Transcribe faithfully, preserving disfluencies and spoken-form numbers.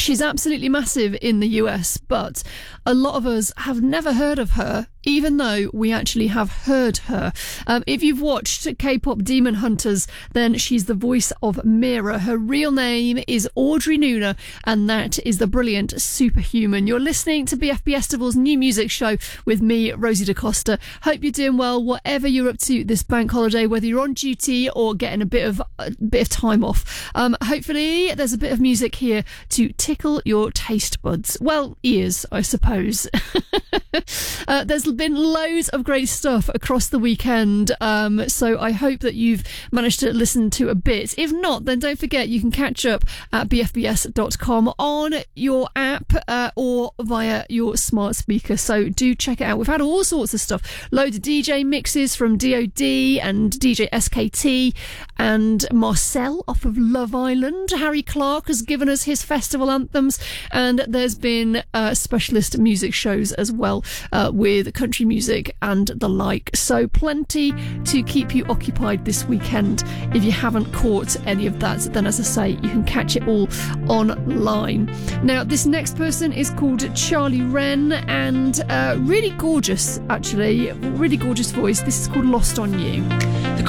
She's absolutely massive in the U S, but a lot of us have never heard of her, even though we actually have heard her. Um, if you've watched K-pop Demon Hunters, then she's the voice of Mira. Her real name is Audrey Nuna, and that is the brilliant Superhuman. You're listening to B F B Festival's new music show with me, Rosie DaCosta. Hope you're doing well, whatever you're up to this bank holiday, whether you're on duty or getting a bit of a bit of time off. Um, hopefully, there's a bit of music here to tickle your taste buds. Well, ears, I suppose. uh, there's been loads of great stuff across the weekend, um, so I hope that you've managed to listen to a bit. If not, then don't forget you can catch up at b f b s dot com on your app uh, or via your smart speaker, so do check it out. We've had all sorts of stuff, loads of D J mixes from D O D and D J S K T and Marcel off of Love Island. Harry Clark has given us his festival anthems, and there's been uh, specialist music shows as well uh, with country music and the like, so plenty to keep you occupied this weekend. If you haven't caught any of that, then as I say, you can catch it all online. Now, this next person is called Charlie Wren, and uh, really gorgeous, actually, really gorgeous voice. This is called Lost on You. The